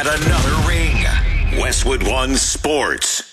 At another ring. Westwood One Sports.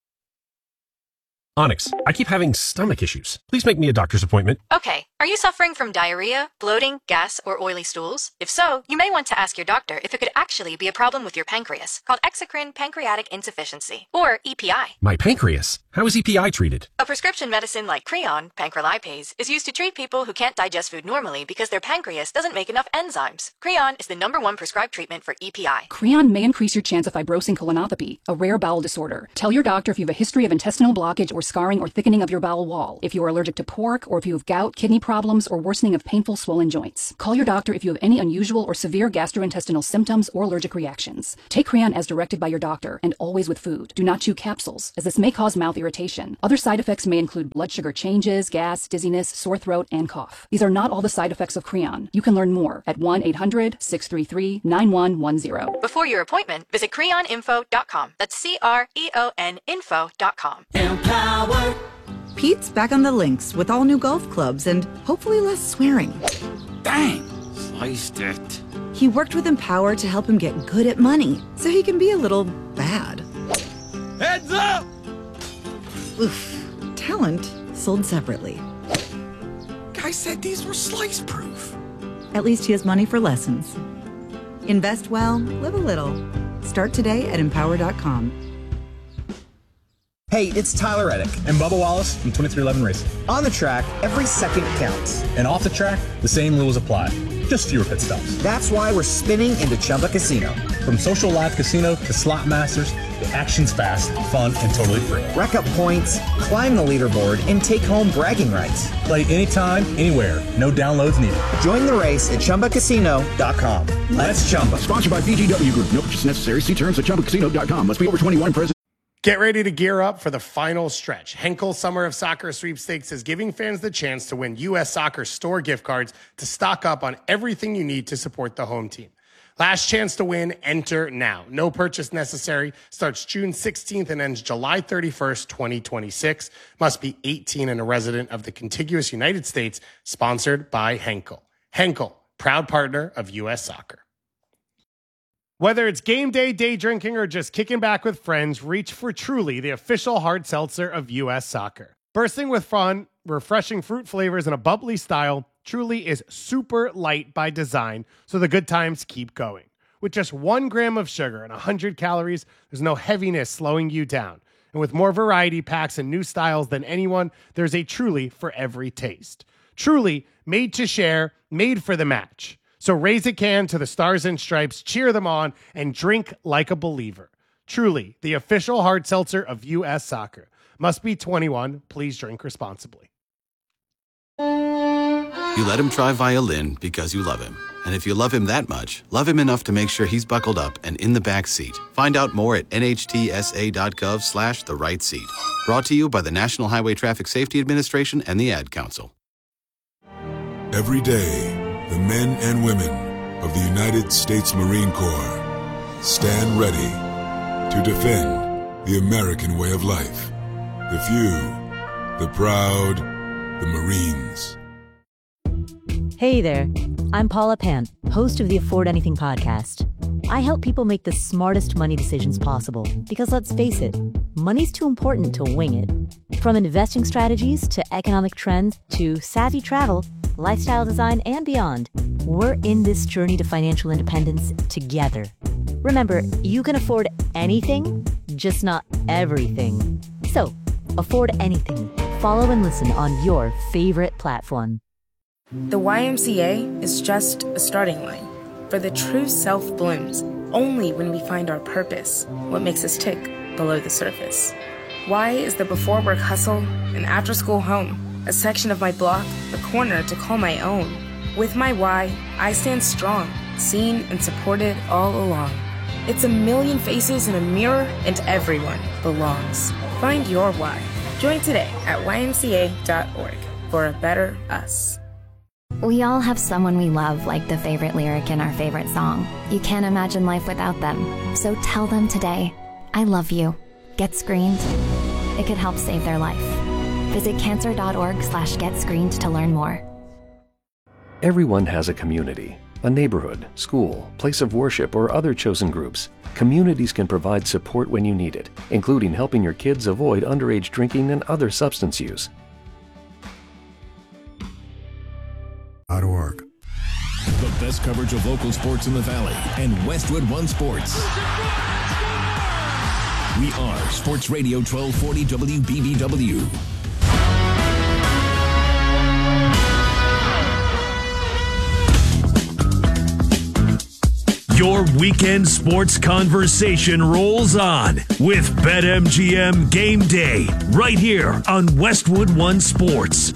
Onyx, I keep having stomach issues. Please make me a doctor's appointment. Okay. Are you suffering from diarrhea, bloating, gas, or oily stools? If so, you may want to ask your doctor if it could actually be a problem with your pancreas, called exocrine pancreatic insufficiency, or EPI. My pancreas? How is EPI treated? A prescription medicine like Creon, pancrelipase, is used to treat people who can't digest food normally because their pancreas doesn't make enough enzymes. Creon is the #1 prescribed treatment for EPI. Creon may increase your chance of fibrosing colonopathy, a rare bowel disorder. Tell your doctor if you have a history of intestinal blockage or scarring or thickening of your bowel wall, if you are allergic to pork, or if you have gout, kidney problems, or worsening of painful swollen joints. Call your doctor if you have any unusual or severe gastrointestinal symptoms or allergic reactions. Take Creon as directed by your doctor, and always with food. Do not chew capsules, as this may cause mouth irritation. Other side effects may include blood sugar changes, gas, dizziness, sore throat, and cough. These are not all the side effects of Creon. You can learn more at 1-800-633-9110. Before your appointment, visit creoninfo.com. That's CREON info.com. Empower. Pete's back on the links with all new golf clubs and hopefully less swearing. Dang, sliced it. He worked with Empower to help him get good at money, so he can be a little bad. Heads up! Oof. Talent sold separately. Guy said these were slice proof. At least he has money for lessons. Invest well, live a little. Start today at Empower.com. Hey, it's Tyler Reddick and Bubba Wallace from 2311 Racing. On the track, every second counts. And off the track, the same rules apply. Just fewer pit stops. That's why we're spinning into Chumba Casino. From social live casino to slot masters, the action's fast, fun, and totally free. Rack up points, climb the leaderboard, and take home bragging rights. Play anytime, anywhere. No downloads needed. Join the race at ChumbaCasino.com. Let's Chumba. Sponsored by VGW Group. No purchase necessary. See terms at ChumbaCasino.com. Must be over 21. Get ready to gear up for the final stretch. Henkel Summer of Soccer Sweepstakes is giving fans the chance to win U.S. Soccer store gift cards to stock up on everything you need to support the home team. Last chance to win, enter now. No purchase necessary. Starts June 16th and ends July 31st, 2026. Must be 18 and a resident of the contiguous United States. Sponsored by Henkel. Henkel, proud partner of U.S. Soccer. Whether it's game day, day drinking, or just kicking back with friends, reach for Truly, the official hard seltzer of U.S. Soccer. Bursting with fun, refreshing fruit flavors, and a bubbly style, Truly is super light by design, so the good times keep going. With just 1 gram of sugar and 100 calories, there's no heaviness slowing you down. And with more variety packs and new styles than anyone, there's a Truly for every taste. Truly, made to share, made for the match. So raise a can to the Stars and Stripes, cheer them on, and drink like a believer. Truly, the official hard seltzer of U.S. Soccer. Must be 21. Please drink responsibly. You let him try violin because you love him. And if you love him that much, love him enough to make sure he's buckled up and in the back seat. Find out more at nhtsa.gov/the right seat. Brought to you by the National Highway Traffic Safety Administration and the Ad Council. Every day, the men and women of the United States Marine Corps stand ready to defend the American way of life. The few, the proud, the Marines. Hey there, I'm Paula Pant, host of the Afford Anything podcast. I help people make the smartest money decisions possible because let's face it, money's too important to wing it. From investing strategies to economic trends to savvy travel, lifestyle design, and beyond, we're in this journey to financial independence together. Remember, you can afford anything, just not everything. So, afford anything. Follow and listen on your favorite platform. The YMCA is just a starting line, for the true self blooms only when we find our purpose, what makes us tick below the surface. Y is the before work hustle and after school home, a section of my block, a corner to call my own. With my Y, I stand strong, seen and supported all along. It's a million faces in a mirror and everyone belongs. Find your Y. Join today at ymca.org for a better us. We all have someone we love, like the favorite lyric in our favorite song. You can't imagine life without them. So tell them today, I love you. Get screened. It could help save their life. Visit cancer.org/getscreened to learn more. Everyone has a community. a neighborhood, school, place of worship, or other chosen groups, communities can provide support when you need it, including helping your kids avoid underage drinking and other substance use. .org. The best coverage of local sports in the Valley and Westwood One Sports. We are Sports Radio 1240 WBBW. Your weekend sports conversation rolls on with BetMGM Game Day right here on Westwood One Sports.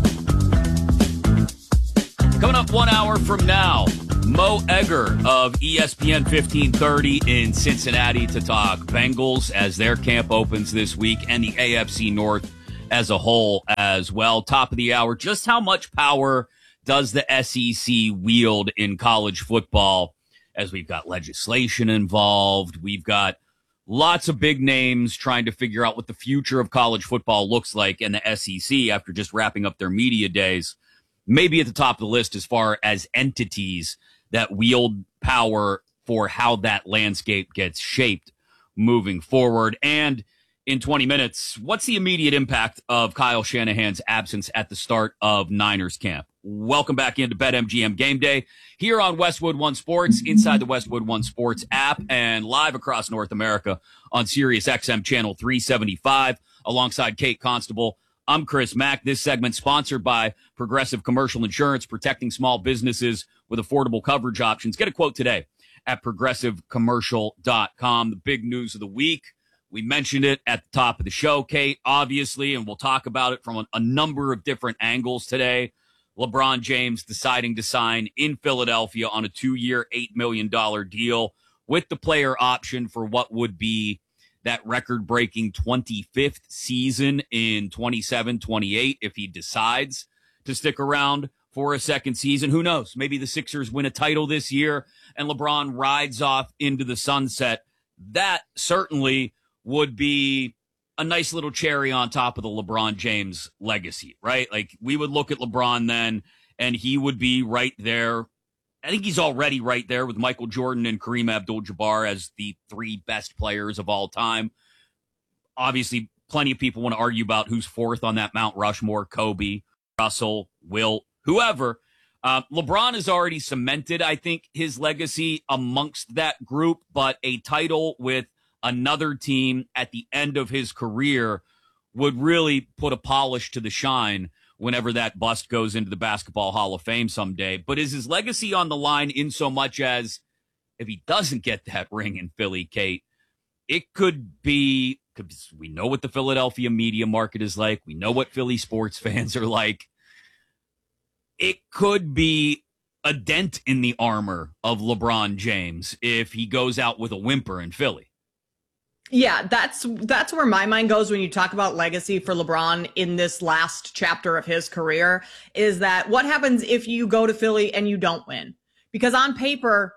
Coming up 1 hour from now, Mo Egger of ESPN 1530 in Cincinnati to talk Bengals as their camp opens this week and the AFC North as a whole as well. Top of the hour, just how much power does the SEC wield in college football? As we've got legislation involved, we've got lots of big names trying to figure out what the future of college football looks like, and the SEC, after just wrapping up their media days, maybe at the top of the list as far as entities that wield power for how that landscape gets shaped moving forward. And in 20 minutes, what's the immediate impact of Kyle Shanahan's absence at the start of Niners camp? Welcome back into BetMGM Game Day here on Westwood One Sports, inside the Westwood One Sports app, and live across North America on Sirius XM Channel 375, alongside Kate Constable. I'm Chris Mack. This segment sponsored by Progressive Commercial Insurance, protecting small businesses with affordable coverage options. Get a quote today at progressivecommercial.com. The big news of the week, we mentioned it at the top of the show, Kate, obviously, and we'll talk about it from a number of different angles today. LeBron James deciding to sign in Philadelphia on a 2-year, $8 million deal with the player option for what would be that record-breaking 25th season in 27-28 if he decides to stick around for a second season. Who knows? Maybe the Sixers win a title this year and LeBron rides off into the sunset. That certainly would be a nice little cherry on top of the LeBron James legacy, right? Like, we would look at LeBron then, and he would be right there. I think he's already right there with Michael Jordan and Kareem Abdul-Jabbar as the 3 best players of all time. Obviously, plenty of people want to argue about who's fourth on that Mount Rushmore: Kobe, Russell, Wilt, whoever. LeBron has already cemented, I think, his legacy amongst that group, but a title with another team at the end of his career would really put a polish to the shine whenever that bust goes into the Basketball Hall of Fame someday. But is his legacy on the line in so much as if he doesn't get that ring in Philly, Kate, it could be, because we know what the Philadelphia media market is like. We know what Philly sports fans are like. It could be a dent in the armor of LeBron James if he goes out with a whimper in Philly. Yeah, that's where my mind goes when you talk about legacy for LeBron in this last chapter of his career, is that what happens if you go to Philly and you don't win? Because on paper,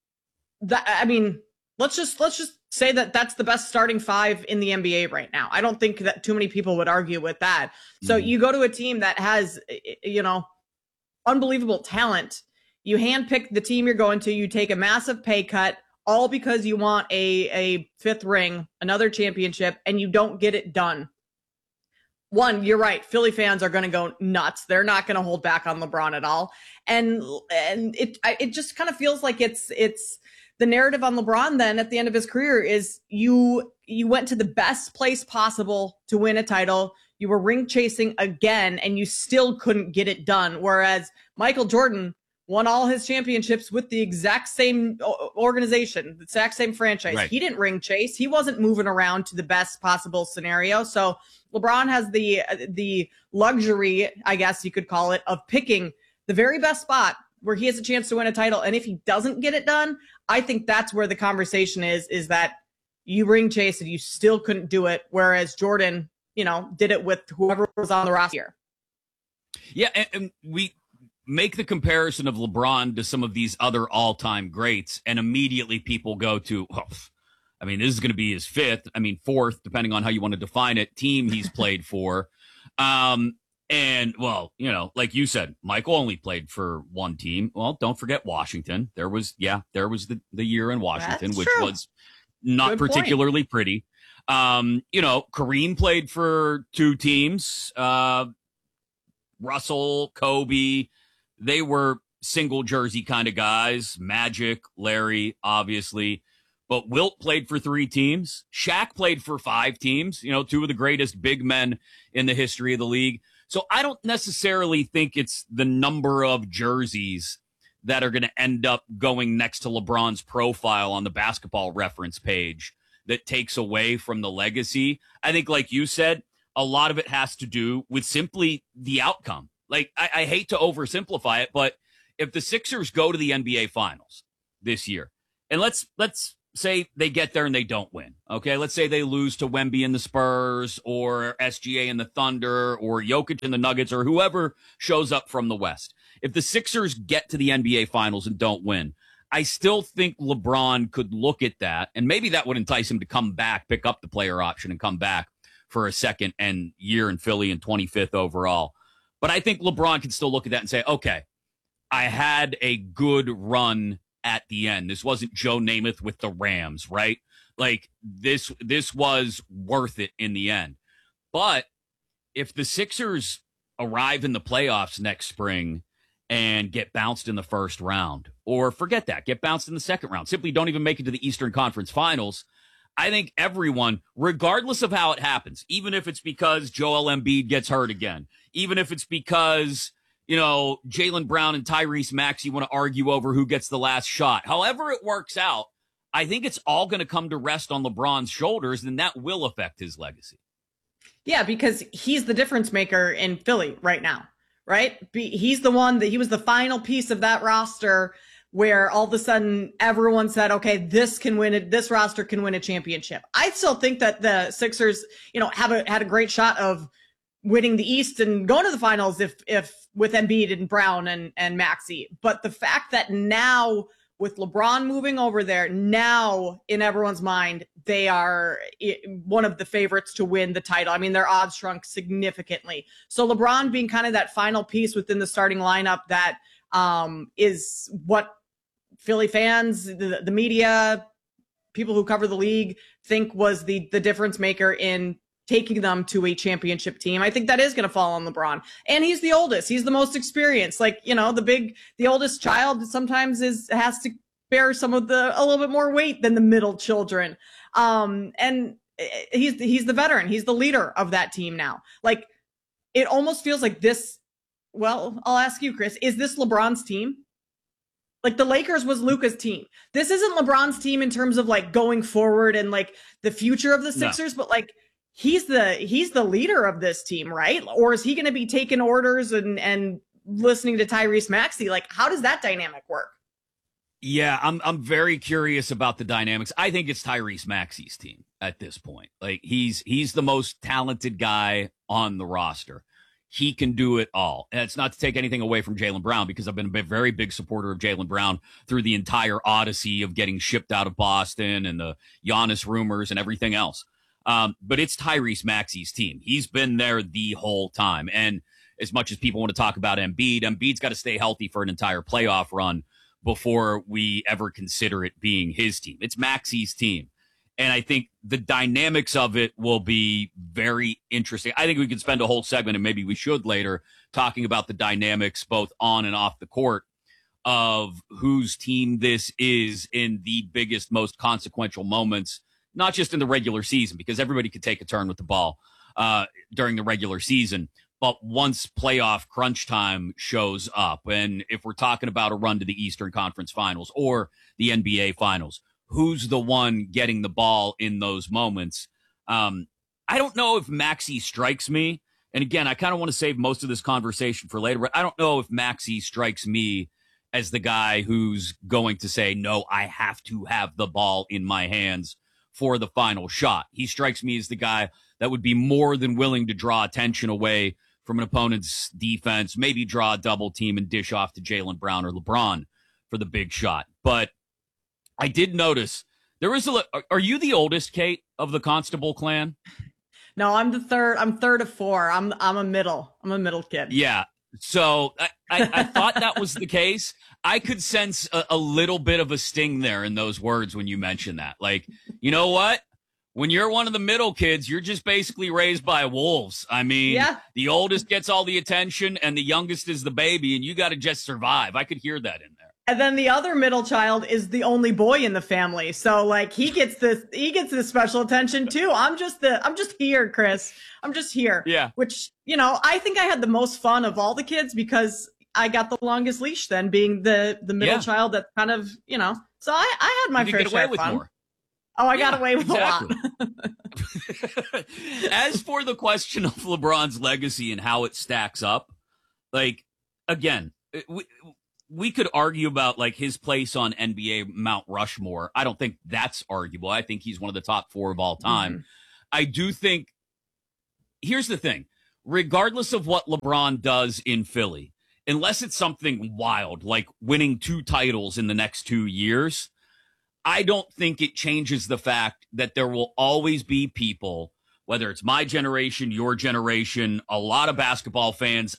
let's just say that that's the best starting 5 in the NBA right now. I don't think that too many people would argue with that. So you go to a team that has, unbelievable talent. You handpick the team you're going to, you take a massive pay cut, all because you want a 5th ring, another championship, and you don't get it done. One, you're right. Philly fans are going to go nuts. They're not going to hold back on LeBron at all. And it just kind of feels like it's the narrative on LeBron then at the end of his career is you went to the best place possible to win a title. You were ring chasing again, and you still couldn't get it done. Whereas Michael Jordan won all his championships with the exact same organization, the exact same franchise. Right. He didn't ring chase. He wasn't moving around to the best possible scenario. So LeBron has the luxury, I guess you could call it, of picking the very best spot where he has a chance to win a title. And if he doesn't get it done, I think that's where the conversation is that you ring chase and you still couldn't do it. Whereas Jordan, did it with whoever was on the roster. Yeah. And we make the comparison of LeBron to some of these other all-time greats, and immediately people go to, this is going to be his 5th, 4th, depending on how you want to define it, team he's played for. And, well, like you said, Michael only played for one team. Well, don't forget Washington. There was the year in Washington, which was not particularly pretty. Kareem played for two teams. Russell, Kobe, they were single jersey kind of guys. Magic, Larry, obviously. But Wilt played for three teams. Shaq played for five teams, two of the greatest big men in the history of the league. So I don't necessarily think it's the number of jerseys that are going to end up going next to LeBron's profile on the Basketball Reference page that takes away from the legacy. I think, like you said, a lot of it has to do with simply the outcome. Like, I hate to oversimplify it, but if the Sixers go to the NBA Finals this year, and let's say they get there and they don't win, okay? Let's say they lose to Wemby and the Spurs or SGA and the Thunder or Jokic and the Nuggets or whoever shows up from the West. If the Sixers get to the NBA Finals and don't win, I still think LeBron could look at that, and maybe that would entice him to come back, pick up the player option and come back for a second and year in Philly and 25th overall. But I think LeBron can still look at that and say, okay, I had a good run at the end. This wasn't Joe Namath with the Rams, right? Like, this was worth it in the end. But if the Sixers arrive in the playoffs next spring and get bounced in the first round, or forget that, get bounced in the second round, simply don't even make it to the Eastern Conference Finals, I think everyone, regardless of how it happens, even if it's because Joel Embiid gets hurt again, even if it's because, Jaylen Brown and Tyrese Maxey want to argue over who gets the last shot, however it works out, I think it's all going to come to rest on LeBron's shoulders, and that will affect his legacy. Yeah, because he's the difference maker in Philly right now, right? He's the one that he was the final piece of that roster where all of a sudden everyone said, okay, this roster can win a championship. I still think that the Sixers, had a great shot of winning the East and going to the finals if with Embiid and Brown and Maxey. But the fact that now with LeBron moving over there, now in everyone's mind, they are one of the favorites to win the title. I mean, their odds shrunk significantly. So LeBron being kind of that final piece within the starting lineup that is what Philly fans, the media, people who cover the league think was the difference maker in taking them to a championship team. I think that is going to fall on LeBron. And he's the oldest. He's the most experienced. Like, the oldest child sometimes has to bear a little bit more weight than the middle children. And he's the veteran. He's the leader of that team now. Like, it almost feels like this. Well, I'll ask you, Chris, is this LeBron's team? Like, the Lakers was Luka's team. This isn't LeBron's team in terms of like going forward and like the future of the Sixers, but like he's the leader of this team, right? Or is he going to be taking orders and listening to Tyrese Maxey? Like, how does that dynamic work? Yeah, I'm very curious about the dynamics. I think it's Tyrese Maxey's team at this point. Like, he's the most talented guy on the roster. He can do it all. And it's not to take anything away from Jaylen Brown, because I've been a very big supporter of Jaylen Brown through the entire odyssey of getting shipped out of Boston and the Giannis rumors and everything else. But it's Tyrese Maxey's team. He's been there the whole time. And as much as people want to talk about Embiid's got to stay healthy for an entire playoff run before we ever consider it being his team. It's Maxey's team. And I think the dynamics of it will be very interesting. I think we could spend a whole segment, and maybe we should later, talking about the dynamics both on and off the court of whose team this is in the biggest, most consequential moments, not just in the regular season, because everybody could take a turn with the ball during the regular season. But once playoff crunch time shows up, and if we're talking about a run to the Eastern Conference Finals or the NBA Finals, who's the one getting the ball in those moments? I don't know if Maxey strikes me. And again, I kind of want to save most of this conversation for later, but I don't know if Maxey strikes me as the guy who's going to say, no, I have to have the ball in my hands for the final shot. He strikes me as the guy that would be more than willing to draw attention away from an opponent's defense, maybe draw a double team and dish off to Jaylen Brown or LeBron for the big shot. But I did notice there is are you the oldest, Kate, of the Constable clan? No, I'm the third. I'm third of four. I'm a middle kid. Yeah. So I thought that was the case. I could sense a little bit of a sting there in those words when you mentioned that. Like, you know what? When you're one of the middle kids, you're just basically raised by wolves. I mean, the oldest gets all the attention and the youngest is the baby, and you got to just survive. I could hear that in there. And then the other middle child is the only boy in the family. So like he gets this special attention too. I'm just here, Chris. I'm just here. Yeah. Which, you know, I think I had the most fun of all the kids because I got the longest leash then, being the middle child that kind of, you know, so I had my fair share of fun. More. Oh, I got away with a lot. As for the question of LeBron's legacy and how it stacks up, like, again, we could argue about like his place on NBA Mount Rushmore. I don't think that's arguable. I think he's one of the top 4 of all time. Mm-hmm. I do think, here's the thing, regardless of what LeBron does in Philly, unless it's something wild, like winning 2 titles in the next 2 years, I don't think it changes the fact that there will always be people, whether it's my generation, your generation, a lot of basketball fans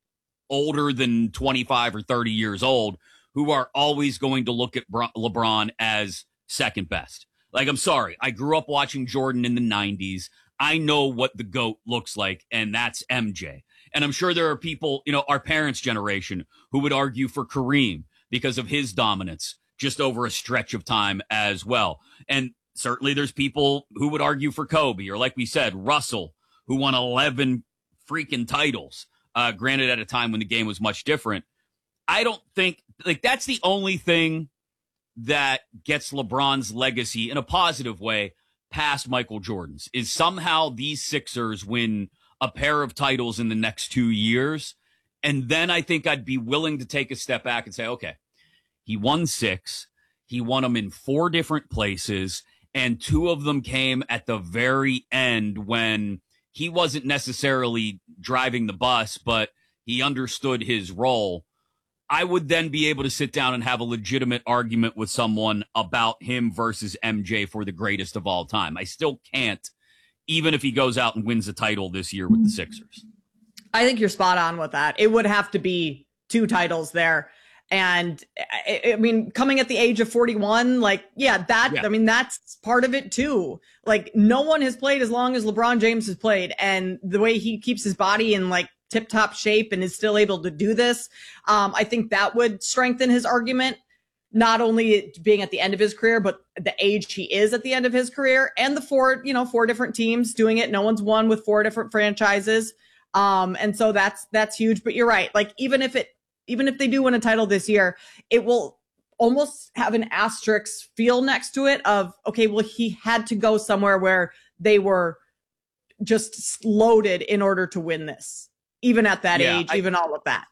older than 25 or 30 years old, who are always going to look at LeBron as second best. Like, I'm sorry, I grew up watching Jordan in the 90s. I know what the GOAT looks like, and that's MJ. And I'm sure there are people, you know, our parents' generation, who would argue for Kareem because of his dominance just over a stretch of time as well. And certainly there's people who would argue for Kobe, or like we said, Russell, who won 11 freaking titles, granted at a time when the game was much different. I don't think, like, that's the only thing that gets LeBron's legacy in a positive way past Michael Jordan's, is somehow these Sixers win a pair of titles in the next 2 years. And then I think I'd be willing to take a step back and say, okay, he won 6. He won them in 4 different places, and 2 of them came at the very end when he wasn't necessarily driving the bus, but he understood his role. I would then be able to sit down and have a legitimate argument with someone about him versus MJ for the greatest of all time. I still can't, even if he goes out and wins a title this year with the Sixers. I think you're spot on with that. It would have to be 2 titles there. And I mean, coming at the age of 41, like, I mean, that's part of it too. Like, no one has played as long as LeBron James has played, and the way he keeps his body in like tip top shape and is still able to do this. I think that would strengthen his argument, not only being at the end of his career, but the age he is at the end of his career, and the 4 different teams doing it. No one's won with 4 different franchises. And so that's huge, but you're right. Like, even if they do win a title this year, it will almost have an asterisk feel next to it of, okay, well, he had to go somewhere where they were just loaded in order to win this, even at that age, even all of that.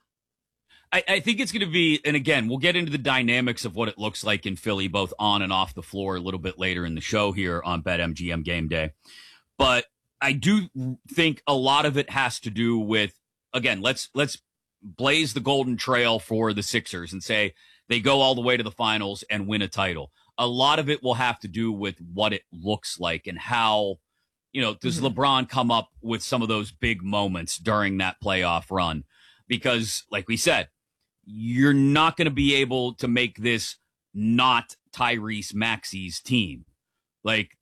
I think it's going to be, and again, we'll get into the dynamics of what it looks like in Philly, both on and off the floor, a little bit later in the show here on BetMGM Game Day. But I do think a lot of it has to do with, again, let's blaze the golden trail for the Sixers and say they go all the way to the finals and win a title. A lot of it will have to do with what it looks like and how, does LeBron come up with some of those big moments during that playoff run? Because like we said, you're not going to be able to make this not Tyrese Maxey's team. Like,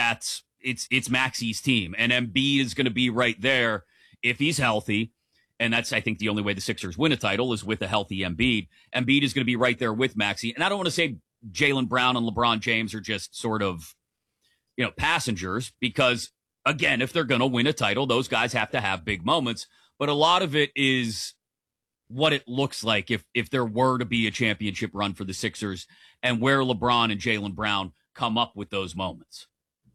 it's Maxey's team, and Embiid is going to be right there if he's healthy. And that's, I think, the only way the Sixers win a title is with a healthy Embiid. Embiid is going to be right there with Maxey. And I don't want to say Jaylen Brown and LeBron James are just sort of, passengers, because, again, if they're going to win a title, those guys have to have big moments. But a lot of it is what it looks like if there were to be a championship run for the Sixers and where LeBron and Jaylen Brown come up with those moments.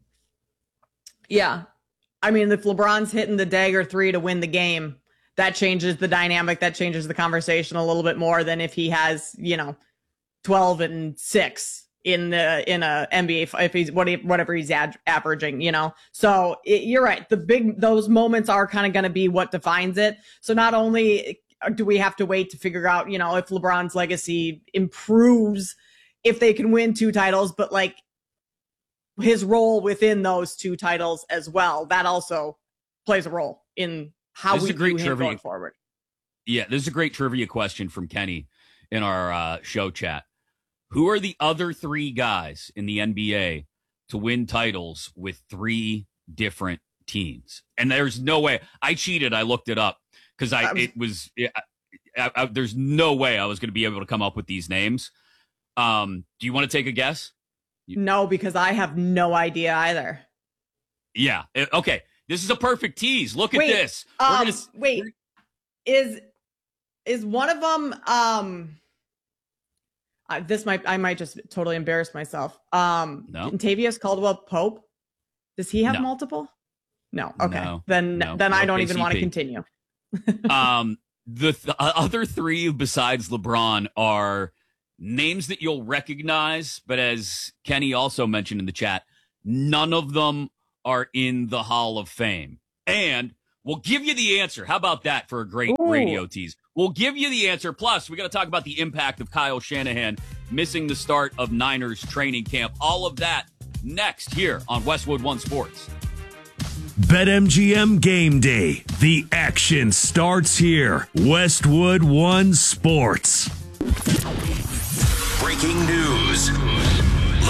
Yeah. I mean, if LeBron's hitting the dagger 3 to win the game, that changes the dynamic. That changes the conversation a little bit more than if he has, 12 and 6 in a NBA, if he's whatever he's averaging, So you're right. Those moments are kind of going to be what defines it. So not only do we have to wait to figure out, if LeBron's legacy improves, if they can win 2 titles, but like his role within those 2 titles as well, that also plays a role in how we view him going forward. Yeah, this is a great trivia question from Kenny in our show chat. Who are the other 3 guys in the NBA to win titles with 3 different teams? And there's no way. I cheated. I looked it up because there's no way I was going to be able to come up with these names. Do you want to take a guess? No, because I have no idea either. Yeah. Okay. This is a perfect tease. Look at this. Is one of them, I might just totally embarrass myself. No. Kentavious Caldwell-Pope. Does he have multiple? No. Okay. No. Then I don't even want to continue. The other 3 besides LeBron are names that you'll recognize, but as Kenny also mentioned in the chat, none of them are in the Hall of Fame. And we'll give you the answer. How about that for a great radio tease? We'll give you the answer. Plus, we got to talk about the impact of Kyle Shanahan missing the start of Niners training camp. All of that next here on Westwood One Sports. BetMGM Game Day. The action starts here. Westwood One Sports. Breaking news.